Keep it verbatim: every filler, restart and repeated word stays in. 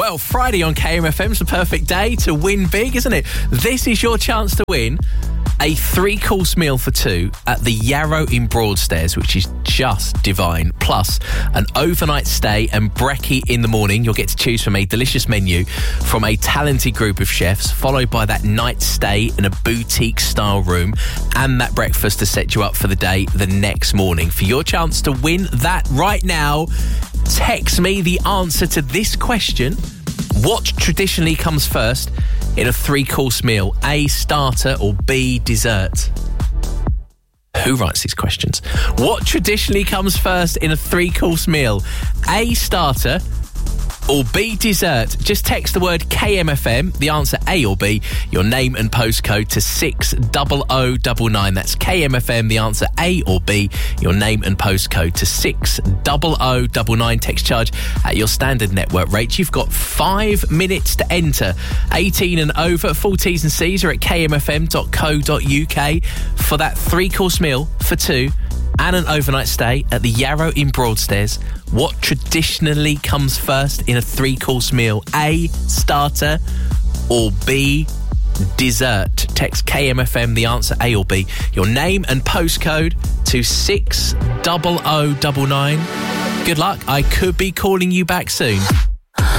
Well, Friday on K M F M's the perfect day to win big, isn't it? This is your chance to win a three-course meal for two at the Yarrow in Broadstairs, which is just divine. Plus, an overnight stay and brekkie in the morning. You'll get to choose from a delicious menu from a talented group of chefs, followed by that night stay in a boutique-style room and that breakfast to set you up for the day the next morning. For your chance to win that right now, text me the answer to this question. What traditionally comes first in a three-course meal? A, starter, or B, dessert? Who writes these questions? What traditionally comes first in a three-course meal? A, starter, or B, dessert? Just text the word K M F M, the answer A or B, your name and postcode to six oh oh nine nine. That's K M F M, the answer A or B, your name and postcode to six oh oh nine nine. Text charge at your standard network rate. You've got five minutes to enter. eighteen and over. Full T's and C's are at k m f m dot co dot u k for that three-course meal for two and an overnight stay at the Yarrow in Broadstairs. What traditionally comes first in a three-course meal? A, starter, or B, dessert? Text K M F M, the answer A or B, your name and postcode to six oh oh nine nine. Good luck. I could be calling you back soon.